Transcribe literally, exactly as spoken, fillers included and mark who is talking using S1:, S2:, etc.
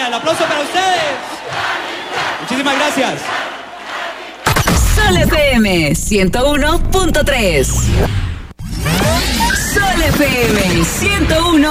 S1: España. El aplauso para ustedes. Muchísimas gracias.
S2: Sol F M ciento uno punto tres. Sol F M ciento uno